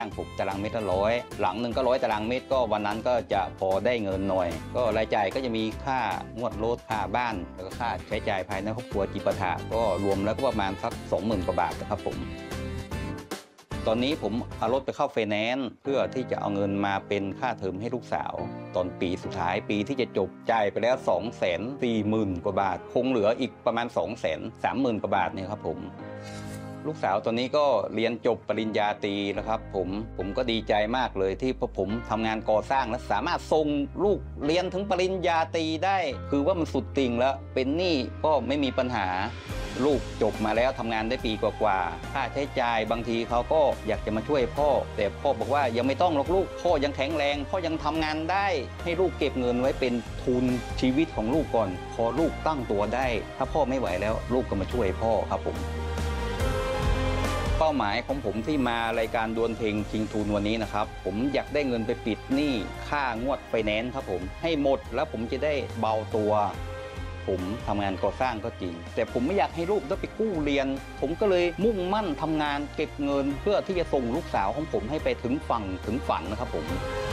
างผมตารางเมตรละ100หลังหนึ่งก็100 ตารางเมตรก็วันนั้นก็จะพอได้เงินหน่อยก็รายจ่ายก็จะมีค่างวดรถค่าบ้านแล้วก็ค่าใช้จ่ายภายในครอบครัวจิปาถะก็รวมแล้วก็ประมาณสัก 20,000 กว่าบาทนะครับผมตอนนี้ผมเอารถไปเข้าไฟแนนซ์เพื่อที่จะเอาเงินมาเป็นค่าเทอมให้ลูกสาวตอนปีสุดท้ายปีที่จะจบจ่ายไปแล้ว 240,000 กว่าบาทคงเหลืออีกประมาณ 230,000 กว่าบาทเนี่ยครับผมลูกสาวตอนนี้ก็เรียนจบปริญญาตรีแล้วครับผมก็ดีใจมากเลยที่พอผมทำงานก่อสร้างและสามารถส่งลูกเรียนถึงปริญญาตรีได้คือว่ามันสุดติ่งแล้วเป็นหนี้ก็ไม่มีปัญหาลูกจบมาแล้วทำงานได้ปีกว่าๆค่าใช้จ่ายบางทีเขาก็อยากจะมาช่วยพ่อแต่พ่อบอกว่ายังไม่ต้องหรอกลูกพ่อยังแข็งแรงพ่อยังทำงานได้ให้ลูกเก็บเงินไว้เป็นทุนชีวิตของลูกก่อนพอลูกตั้งตัวได้ถ้าพ่อไม่ไหวแล้วลูกก็มาช่วยพ่อครับผมเป้าหมายของผมที่มารายการดวลเพลงชิงทุนวันนี้นะครับผมอยากได้เงินไปปิดหนี้ค่างวดไฟแนนซ์ครับผมให้หมดแล้วผมจะได้เบาตัวผมทำงานก่อสร้างก็จริงแต่ผมไม่อยากให้ลูกต้องไปกู้เรียนผมก็เลยมุ่งมั่นทำงานเก็บเงินเพื่อที่จะส่งลูกสาวของผมให้ไปถึงฝั่งถึงฝันนะครับผม